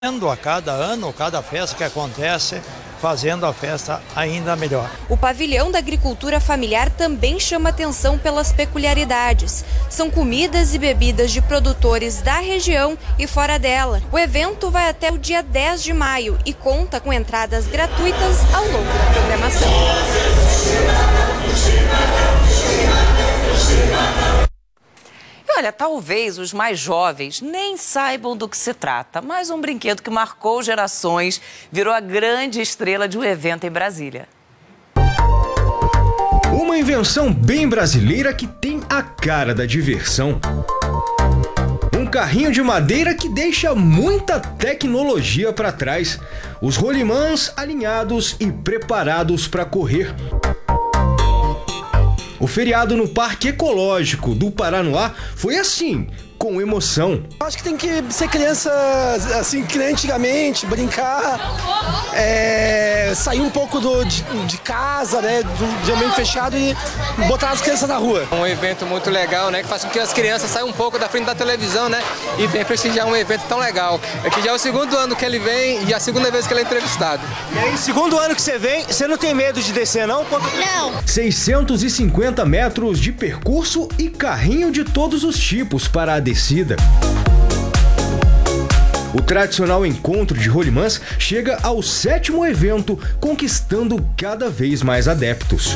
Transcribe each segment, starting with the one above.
A cada ano, cada festa que acontece, fazendo a festa ainda melhor. O pavilhão da agricultura familiar também chama atenção pelas peculiaridades. São comidas e bebidas de produtores da região e fora dela. O evento vai até o dia 10 de maio e conta com entradas gratuitas ao longo da programação. Olha, talvez os mais jovens nem saibam do que se trata, mas um brinquedo que marcou gerações virou a grande estrela de um evento em Brasília. Uma invenção bem brasileira que tem a cara da diversão. Um carrinho de madeira que deixa muita tecnologia para trás. Os rolimãs alinhados e preparados para correr. O feriado no Parque Ecológico do Paranoá foi assim, com emoção. Acho que tem que ser criança assim, que nem antigamente, brincar, sair um pouco de casa, né, de ambiente fechado e botar as crianças na rua. Um evento muito legal, né, que faz com que as crianças saiam um pouco da frente da televisão, né, e venham prestigiar um evento tão legal. Aqui já é o segundo ano que ele vem e a segunda vez que ele é entrevistado. E aí, segundo ano que você vem, você não tem medo de descer, não? Não. 650 metros de percurso e carrinho de todos os tipos para a descida. O tradicional encontro de rolimãs chega ao 7º evento, conquistando cada vez mais adeptos.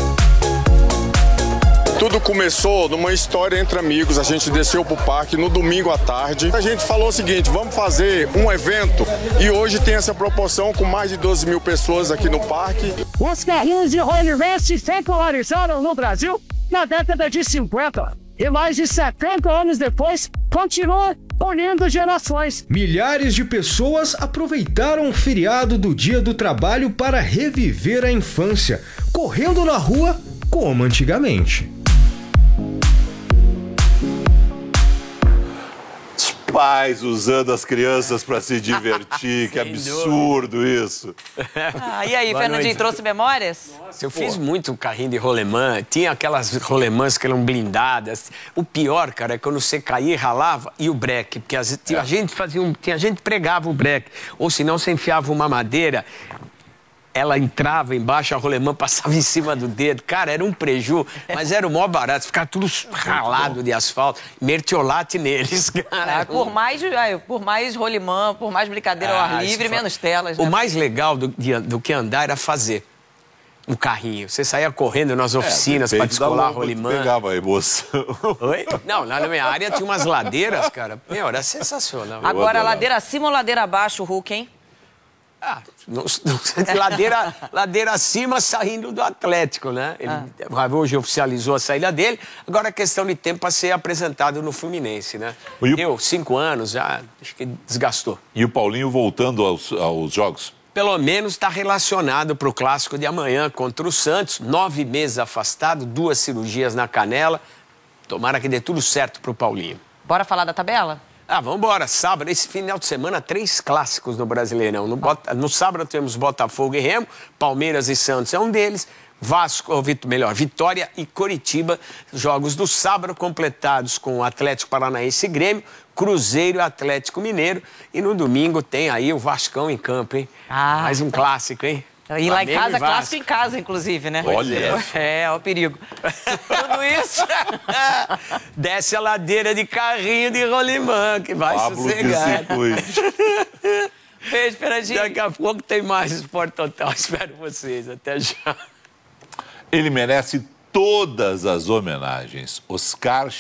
Tudo começou numa história entre amigos, a gente desceu pro parque no domingo à tarde. A gente falou o seguinte, vamos fazer um evento e hoje tem essa proporção com mais de 12 mil pessoas aqui no parque. Os carrinhos de rolimãs se popularizaram no Brasil na década de 50 e mais de 70 anos depois continuam unindo gerações. Milhares de pessoas aproveitaram o feriado do Dia do Trabalho para reviver a infância, correndo na rua como antigamente. Pais usando as crianças para se divertir, que absurdo isso. E aí, Fernandinho, trouxe memórias? Nossa, eu fiz muito carrinho de rolemã, tinha aquelas rolemãs que eram blindadas. O pior, cara, é quando você caía e ralava e o breque, porque a gente tinha gente que pregava o breque, ou senão você enfiava uma madeira, ela entrava embaixo, a rolemã passava em cima do dedo. Cara, era um preju, mas era o maior barato. Ficava tudo ralado de asfalto, mertiolate neles, cara. Por mais rolimã, por mais brincadeira ao ar livre, menos telas. O mais legal do que andar era fazer o carrinho. Você saía correndo nas oficinas para descolar rolimã. Pegava a emoção. Oi? Não, lá na minha área tinha umas ladeiras, cara. Meu, era sensacional. Agora, ladeira acima ou ladeira abaixo, Hulk, hein? Ladeira acima saindo do Atlético, né? Hoje oficializou a saída dele. Agora é questão de tempo para ser apresentado no Fluminense, né? Deu 5 anos, já acho que desgastou. E o Paulinho voltando aos jogos? Pelo menos está relacionado para o clássico de amanhã contra o Santos. 9 meses afastado, 2 cirurgias na canela. Tomara que dê tudo certo para o Paulinho. Bora falar da tabela? Vamos embora. Sábado, esse final de semana, 3 clássicos no Brasileirão. No sábado temos Botafogo e Remo, Palmeiras e Santos é um deles. Vitória e Coritiba. Jogos do sábado completados com o Atlético Paranaense e Grêmio, Cruzeiro e Atlético Mineiro. E no domingo tem aí o Vascão em campo, hein? Mais um clássico, hein? E lá em casa, clássico em casa, inclusive, né? Olha. É o perigo. Tudo isso. Desce a ladeira de carrinho de rolimã, que vai sossegar. Beijo, Fernandinho. Daqui a pouco tem mais Esporte Total. Espero vocês. Até já. Ele merece todas as homenagens. Oscar